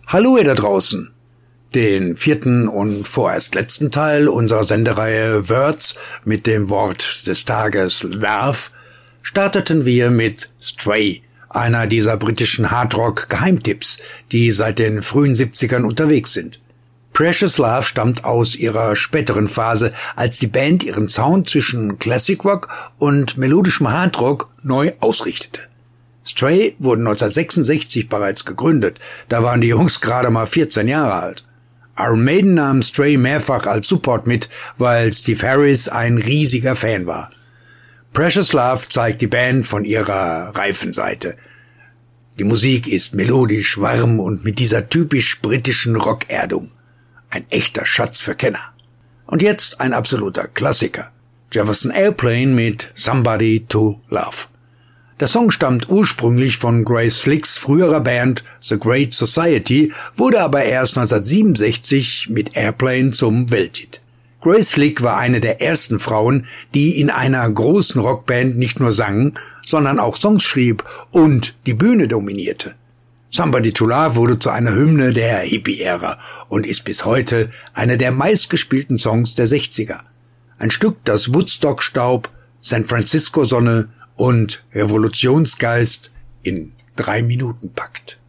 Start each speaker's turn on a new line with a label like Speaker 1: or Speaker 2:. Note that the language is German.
Speaker 1: Hallo ihr da draußen! Den 4. und vorerst letzten Teil unserer Sendereihe Words mit dem Wort des Tages Love starteten wir mit Stray, einer dieser britischen Hardrock-Geheimtipps, die seit den frühen 70ern unterwegs sind. Precious Love stammt aus ihrer späteren Phase, als die Band ihren Sound zwischen Classic Rock und melodischem Hardrock neu ausrichtete. Stray wurden 1966 bereits gegründet, da waren die Jungs gerade mal 14 Jahre alt. Iron Maiden nahm Stray mehrfach als Support mit, weil Steve Harris ein riesiger Fan war. Precious Love zeigt die Band von ihrer reifen Seite. Die Musik ist melodisch, warm und mit dieser typisch britischen Rockerdung. Ein echter Schatz für Kenner. Und jetzt ein absoluter Klassiker. Jefferson Airplane mit Somebody to Love. Der Song stammt ursprünglich von Grace Slicks früherer Band The Great Society, wurde aber erst 1967 mit Airplane zum Welthit. Grace Slick war eine der ersten Frauen, die in einer großen Rockband nicht nur sang, sondern auch Songs schrieb und die Bühne dominierte. Somebody to Love wurde zu einer Hymne der Hippie-Ära und ist bis heute einer der meistgespielten Songs der 60er. Ein Stück, das Woodstock-Staub, San Francisco-Sonne und Revolutionsgeist in 3 Minuten packt.